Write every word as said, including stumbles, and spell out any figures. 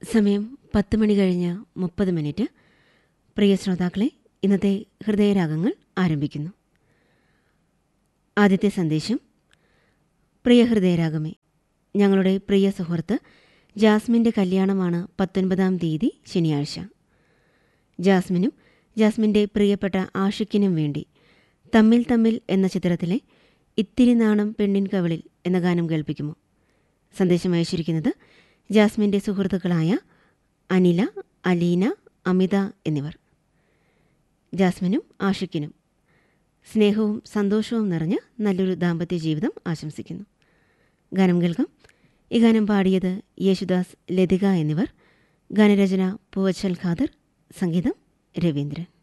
സമയം പത്ത് മണി കഴിഞ്ഞ് മുപ്പത് മിനിറ്റ്. പ്രിയ ശ്രോതാക്കളെ, ഇന്നത്തെ ഹൃദയരാഗങ്ങൾ ആരംഭിക്കുന്നു. ആദ്യത്തെ സന്ദേശം: പ്രിയ ഹൃദയരാഗമേ, ഞങ്ങളുടെ പ്രിയ സുഹൃത്ത് ജാസ്മിൻ്റെ കല്യാണമാണ് പത്തൊൻപതാം തീയതി ശനിയാഴ്ച. ജാസ്മിനും ജാസ്മിൻ്റെ പ്രിയപ്പെട്ട ആഷിക്കിനും വേണ്ടി തമ്മിൽ തമ്മിൽ എന്ന ചിത്രത്തിലെ ഇത്തിരി നാണം പെണ്ണിൻ കവിളിൽ എന്ന ഗാനം കേൾപ്പിക്കുമോ? സന്ദേശം അയച്ചിരിക്കുന്നത് ജാസ്മിൻ്റെ സുഹൃത്തുക്കളായ അനില, അലീന, അമിത എന്നിവർ. ജാസ്മിനും ആഷിക്കിനും സ്നേഹവും സന്തോഷവും നിറഞ്ഞ നല്ലൊരു ദാമ്പത്യ ജീവിതം ആശംസിക്കുന്നു. ഗാനം കേൾക്കാം. ഈ ഗാനം പാടിയത് യേശുദാസ്, ലതിക എന്നിവർ. ഗാനരചന പൂവച്ചൽ ഖാദർ, സംഗീതം രവീന്ദ്രൻ.